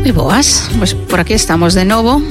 Moi boas, pois por aquí estamos de novo.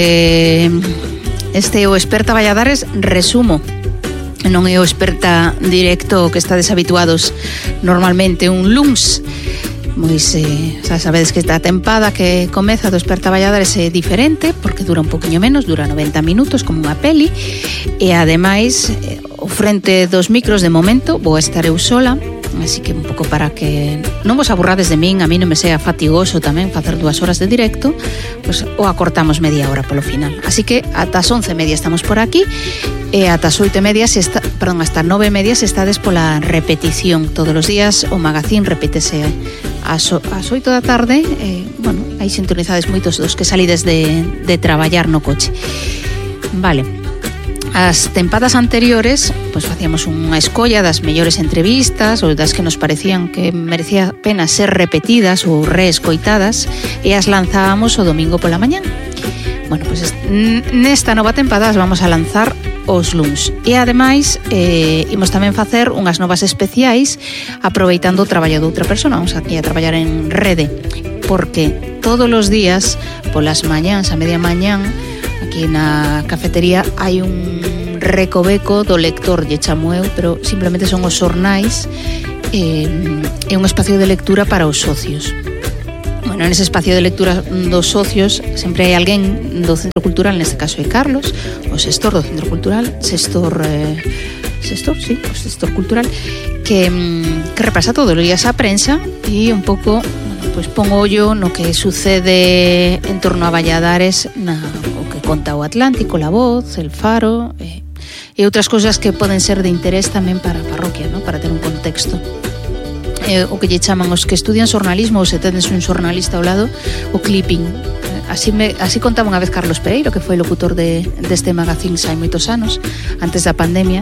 Este é o Experta Valladares resumo. Non é o Experta directo que estades habituados normalmente un luns. Pois xa sabedes que esta tempada que comeza do Experta Valladares é diferente porque dura un poquinho menos, dura 90 minutos como unha peli e ademais o frente dos micros de momento vou estar eu sola. Así que un pouco para que non vos aburrades de min, a mí non me sea fatigoso tamén facer 2 horas de directo, pois o acortamos media hora polo final. Así que ata as 11:30 estamos por aquí e ata as 8:30 hasta 9:30 se estades pola repetición. Todos os días o magazín repítese ás 8 da tarde. Bueno, aí sintonizades moitos dos que salides de traballar no coche. Vale. As tempadas anteriores, pois facíamos unha escolla das mellores entrevistas ou das que nos parecían que merecía pena ser repetidas ou reescoitadas e as lanzábamos o domingo pola mañán. Bueno, pois nesta nova tempada as vamos a lanzar os luns. E ademais, imos tamén facer unhas novas especiais aproveitando o traballo de outra persona. Vamos aquí a traballar en rede, porque todos os días, polas mañáns, a media mañán, aquí na cafetería hai un recoveco do lector, lle chamo eu, pero simplemente son os xornais e un espacio de lectura para os socios. Bueno, nese espacio de lectura dos socios sempre hai alguén do Centro Cultural, neste caso é Carlos, o xestor do Centro Cultural, xestor cultural, que repasa todos os días a prensa e un pouco, pois pon ollo no que sucede en torno a Valladares, o que conta o Atlántico, La Voz, El Faro e outras cousas que poden ser de interés tamén para a parroquia, ¿no? Para ter un contexto. O que lle chaman os que estudian xornalismo ou se tedes un xornalista ao lado, o clipping. Así contaba unha vez Carlos Pereiro, que foi locutor deste magazín hai moitos anos, antes da pandemia.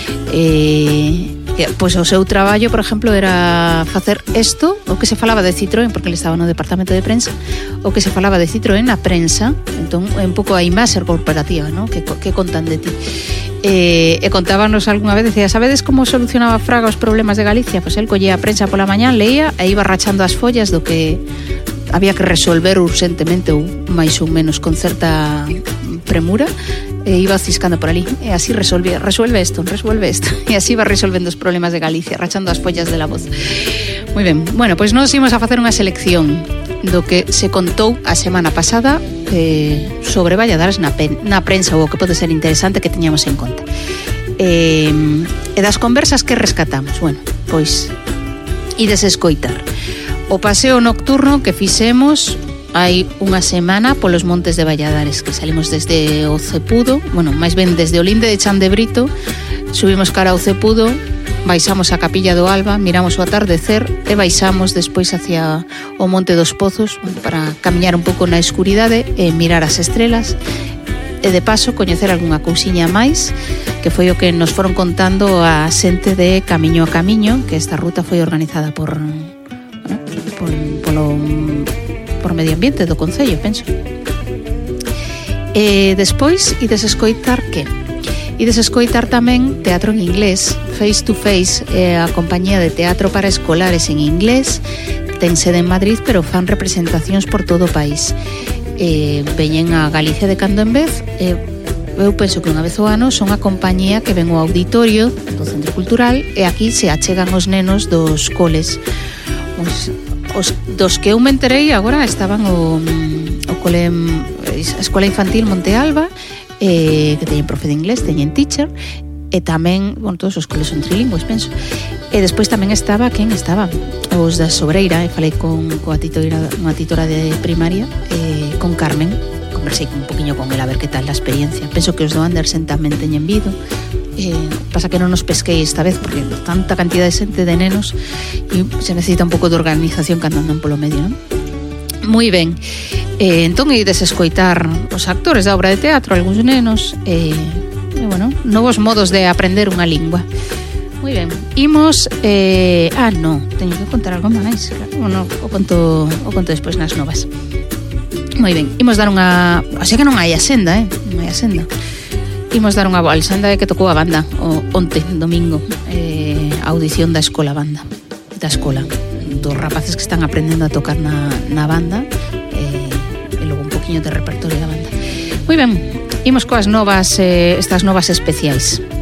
Pois o seu traballo, por exemplo, era facer isto, o que se falaba de Citroën, porque ele estaba no departamento de prensa, o que se falaba de Citroën na prensa, entón é un pouco a imaxe corporativa, ¿no? que contan de ti. E contábanos algunha vez, decía, sabedes como solucionaba Fraga os problemas de Galicia? Pois el collía a prensa pola mañán, leía e iba rachando as follas do que había que resolver urgentemente ou máis ou menos con certa premura, e iba ciscando por ali e así resuelve isto e así va resolvendo os problemas de Galicia, rachando as follas de La Voz. Moi ben, bueno, pois nós imos a facer unha selección do que se contou a semana pasada sobre Valladares na prensa, ou o que pode ser interesante que teñamos en conta, e das conversas que rescatamos. Bueno, pois ides escoitar o paseo nocturno que fixemos hai unha semana polos montes de Valladares, que salimos desde o Cepudo, bueno, máis ben desde o Linde de Chan de Brito, subimos cara ao Cepudo, baixamos a Capilla do Alba, miramos o atardecer e baixamos despois hacia o Monte dos Pozos para camiñar un pouco na escuridade e mirar as estrelas e de paso coñecer algunha cousiña máis, que foi o que nos foron contando a xente de Camiño a Camiño, que esta ruta foi organizada por Medio Ambiente do Concello, penso. Despois ides escoitar que? Ides escoitar tamén teatro en inglés. Face to Face é a compañía de teatro para escolares en inglés, ten sede en Madrid, pero fan representacións por todo o país. Veñen a Galicia de cando en vez. Eu penso que unha vez ao ano son a compañía que ven ao auditorio do Centro Cultural e aquí se achegan os nenos dos coles. Os dos que eu me enterei agora estaban a Escola Infantil Monte Alba, que teñen profe de inglés, teñen teacher, e tamén, bueno, todos os coles son trilingües, penso. E despois tamén estaba, quen estaba? Os da Sobreira, e falei unha titora de primaria, con Carmen, conversei un poquinho con ela a ver que tal a experiencia. Penso que os do Andersen tamén teñen vido. Pasa que non nos pesquei esta vez porque tanta cantidad de xente de nenos e se necesita un pouco de organización cando andan polo medio, non? Moi ben, entón ides escoitar os actores da obra de teatro, algúns nenos e bueno, novos modos de aprender unha lingua. Moi ben, imos teño que contar algo máis, claro, o conto despois nas novas. Moi ben, imos dar unha, así que non hai asenda, non hai asenda. Imos dar unha bolsanda que tocou a banda onte, domingo, a audición da escola banda, dos rapaces que están aprendendo a tocar na banda, poquinho de repertorio da banda. Moi ben, imos coas novas, estas novas especiais.